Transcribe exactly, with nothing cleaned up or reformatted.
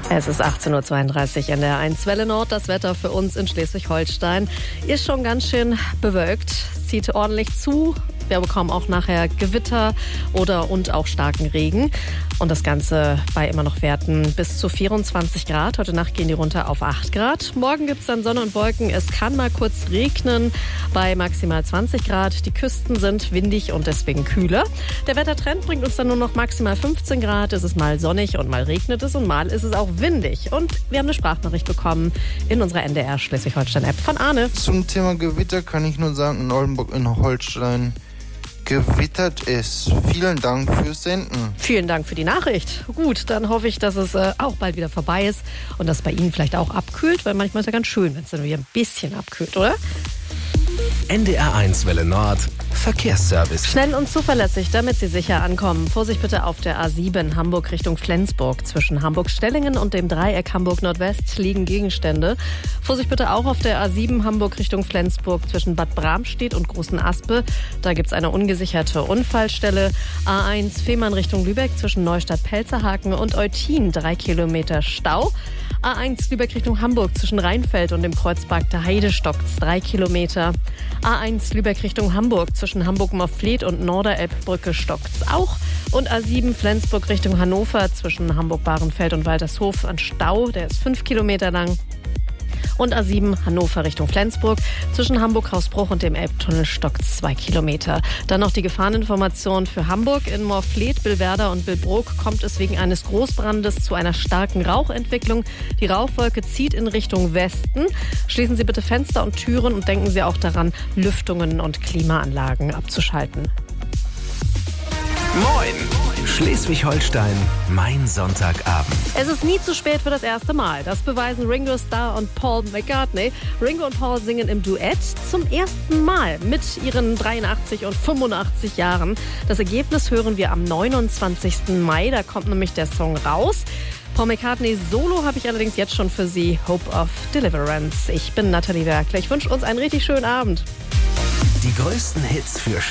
Es ist achtzehn Uhr zweiunddreißig in der eins Welle Nord. Das Wetter für uns in Schleswig-Holstein ist schon ganz schön bewölkt. Es zieht ordentlich zu. Wir bekommen auch nachher Gewitter oder und auch starken Regen. Und das Ganze bei immer noch Werten bis zu vierundzwanzig Grad. Heute Nacht gehen die runter auf acht Grad. Morgen gibt es dann Sonne und Wolken. Es kann mal kurz regnen bei maximal zwanzig Grad. Die Küsten sind windig und deswegen kühler. Der Wettertrend bringt uns dann nur noch maximal fünfzehn Grad. Es ist mal sonnig und mal regnet es und mal ist es auch windig. Und wir haben eine Sprachnachricht bekommen in unserer N D R Schleswig-Holstein-App von Arne. Zum Thema Gewitter kann ich nur sagen, in Oldenburg in Holstein gewittert ist. Vielen Dank fürs Senden. Vielen Dank für die Nachricht. Gut, dann hoffe ich, dass es äh, auch bald wieder vorbei ist und dass bei Ihnen vielleicht auch abkühlt, weil manchmal ist ja ganz schön, wenn es dann wieder ein bisschen abkühlt, oder? N D R eins Welle Nord Verkehrsservice. Schnell und zuverlässig, damit Sie sicher ankommen. Vorsicht bitte auf der A sieben Hamburg Richtung Flensburg. Zwischen Hamburg-Stellingen und dem Dreieck Hamburg-Nordwest liegen Gegenstände. Vorsicht bitte auch auf der A sieben Hamburg Richtung Flensburg zwischen Bad Bramstedt und Großen Aspe. Da gibt es eine ungesicherte Unfallstelle. A eins Fehmarn Richtung Lübeck zwischen Neustadt-Pelzerhaken und Eutin. Drei Kilometer Stau. A eins Lübeck Richtung Hamburg zwischen Rheinfeld und dem Kreuzberg der Heide stockt's drei Kilometer. A eins Lübeck Richtung Hamburg zwischen Hamburg-Morfleet und Norderelbbrücke stockt's auch. Und A sieben Flensburg Richtung Hannover zwischen Hamburg-Bahrenfeld und Waltershof ein Stau, der ist fünf Kilometer lang. Und A sieben Hannover Richtung Flensburg zwischen Hamburg-Hausbruch und dem Elbtunnel stockt zwei Kilometer. Dann noch die Gefahreninformation für Hamburg. In Morfleet, Billwerder und Billbrook kommt es wegen eines Großbrandes zu einer starken Rauchentwicklung. Die Rauchwolke zieht in Richtung Westen. Schließen Sie bitte Fenster und Türen und denken Sie auch daran, Lüftungen und Klimaanlagen abzuschalten. Moin! Schleswig-Holstein, mein Sonntagabend. Es ist nie zu spät für das erste Mal. Das beweisen Ringo Starr und Paul McCartney. Ringo und Paul singen im Duett zum ersten Mal mit ihren dreiundachtzig und fünfundachtzig Jahren. Das Ergebnis hören wir am neunundzwanzigsten Mai. Da kommt nämlich der Song raus. Paul McCartney Solo habe ich allerdings jetzt schon für Sie. Hope of Deliverance. Ich bin Nathalie Werkler. Ich wünsche uns einen richtig schönen Abend. Die größten Hits für